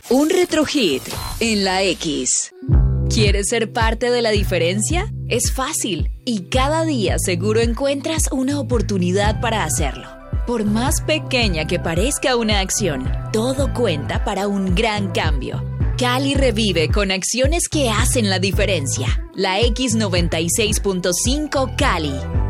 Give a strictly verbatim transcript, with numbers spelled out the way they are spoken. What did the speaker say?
Un retrohit en la X. ¿Quieres ser parte de la diferencia? Es fácil y cada día seguro encuentras una oportunidad para hacerlo. Por más pequeña que parezca una acción, todo cuenta para un gran cambio. Cali revive con acciones que hacen la diferencia. La X noventa y seis punto cinco Cali.